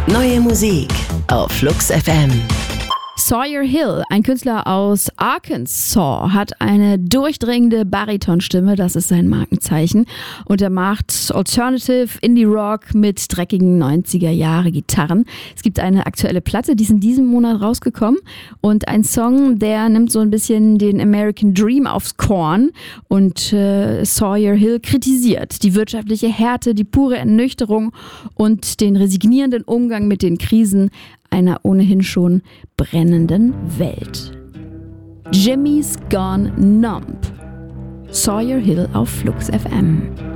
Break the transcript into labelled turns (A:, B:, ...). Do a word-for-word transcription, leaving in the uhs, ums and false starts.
A: Neue Musik auf Flux F M.
B: Sawyer Hill, ein Künstler aus Arkansas, hat eine durchdringende Baritonstimme, das ist sein Markenzeichen. Und er macht Alternative Indie Rock mit dreckigen neunziger-Jahre-Gitarren. Es gibt eine aktuelle Platte, die ist in diesem Monat rausgekommen. Und ein Song, der nimmt so ein bisschen den American Dream aufs Korn. Und äh, Sawyer Hill kritisiert die wirtschaftliche Härte, die pure Ernüchterung und den resignierenden Umgang mit den Krisen einer ohnehin schon brennenden Welt. Jimmy's Gone Numb. Sawyer Hill auf Flux F M.